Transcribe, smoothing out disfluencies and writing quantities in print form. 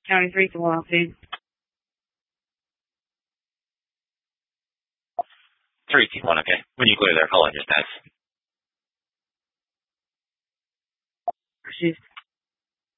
County 3 to 102. 321, okay. When you clear there, hold on just a minute. Pursuit.